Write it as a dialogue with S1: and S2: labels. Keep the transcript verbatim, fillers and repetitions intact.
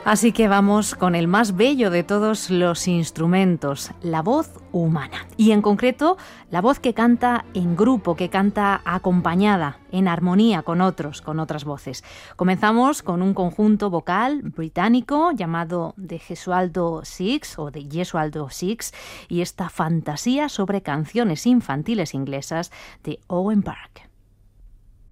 S1: Así que vamos con el más bello de todos los instrumentos, la voz humana. Y en concreto, la voz que canta en grupo, que canta acompañada, en armonía con otros, con otras voces. Comenzamos con un conjunto vocal británico llamado The Gesualdo Six o The Gesualdo Six y esta fantasía sobre canciones infantiles inglesas de Owen Park.